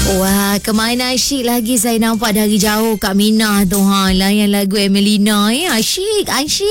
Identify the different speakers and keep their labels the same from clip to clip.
Speaker 1: Wah, kemana asyik lagi saya nampak dari jauh Kak Minah tu. Layan lagu Emelina. Asyik.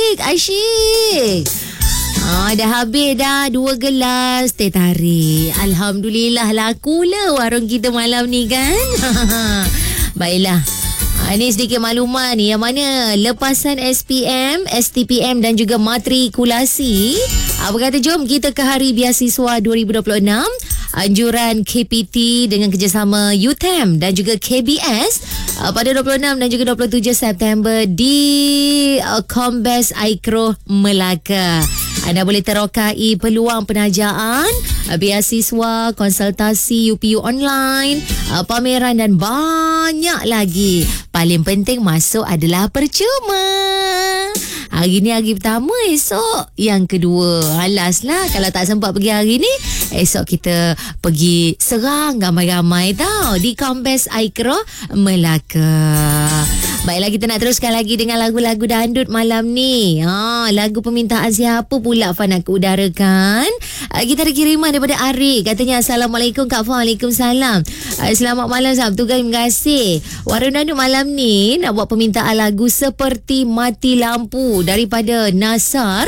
Speaker 1: Dah habis dah 2 gelas teh tarik. Alhamdulillah laku lah warung kita malam ni kan. Baiklah. Ini sedikit makluman yang mana lepasan SPM, STPM dan juga matrikulasi. Apa kata jom kita ke Hari Biasiswa 2026. Anjuran KPT dengan kerjasama UTM dan juga KBS pada 26 dan juga 27 September di Kombes Aikro Melaka. Anda boleh terokai peluang penajaan, beasiswa, konsultasi UPU online, pameran dan banyak lagi. Paling penting masuk adalah percuma. Hari ni hari pertama, esok yang kedua. Alaslah kalau tak sempat pergi hari ni, esok kita pergi serang ramai-ramai tau di Kombes Aikro Melaka. Baiklah, kita nak teruskan lagi dengan lagu-lagu dandut malam ni. Lagu permintaan siapa pula Fan nak udarakan? Kita ada kiriman daripada Arik. Katanya, Assalamualaikum Kak Fan. Waalaikumsalam. Selamat malam Sabtu. Terima kasih. Warung dandut malam ni nak buat permintaan lagu Seperti Mati Lampu daripada Nasar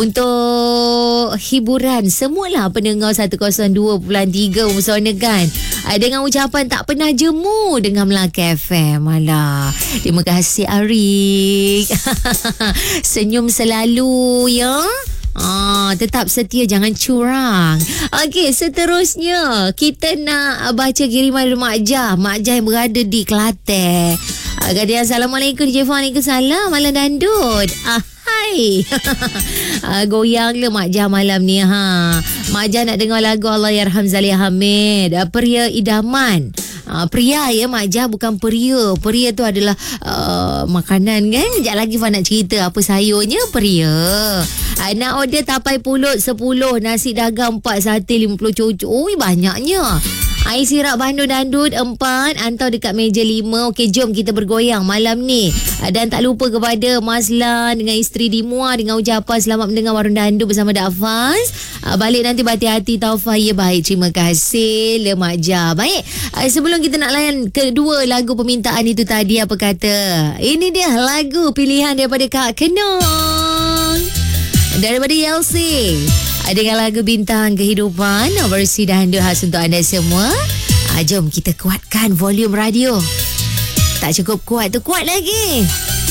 Speaker 1: untuk hiburan semualah pendengar 102.3 Musona kan. Dengan ucapan tak pernah jemu dengan Melaka FM. Alah, terima kasih Arik. Senyum selalu ya. Tetap setia, jangan curang. Okey, seterusnya kita nak baca kiriman dari Mak Jah. Mak Jah yang berada di Kelantan. Kata Assalamualaikum DJ Fan. Waalaikumsalam. Malam dandut. Hai. Goyang le Mak Jah malam ni Mak Jah nak dengar lagu Allahyarham Zaliha Hamid, Pria Idaman. Pria ya Mak Jah, bukan peria. Peria tu adalah makanan kan. Sekejap lagi Fan nak cerita apa sayurnya peria. Nak order tapai pulut 10, nasi dagang 4, sate 50 cucuk. Ui, banyaknya. Air sirap Bandung Dandut 4, antau dekat meja 5. Okey, jom kita bergoyang malam ni. Dan tak lupa kepada Mas Lan dengan isteri Dimua dengan ucapan selamat mendengar Warung Dandut bersama Dak Faz. Balik nanti berhati-hati Taufah. Ya, baik, terima kasih le Mak Jah. Baik, sebelum kita nak layan kedua lagu permintaan itu tadi, apa kata? Ini dia lagu pilihan daripada Kak Kenong, daripada Yelsi. Dengan lagu Bintang Kehidupan, versi dandut khas untuk anda semua. Jom kita kuatkan volume radio. Tak cukup kuat tu, kuat lagi.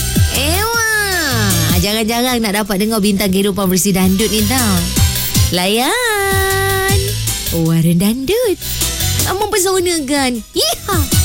Speaker 1: Jangan-jangan nak dapat dengar Bintang Kehidupan versi dandut ni tau. Layan Warung Dandut, mempesonakan. Yeehaw.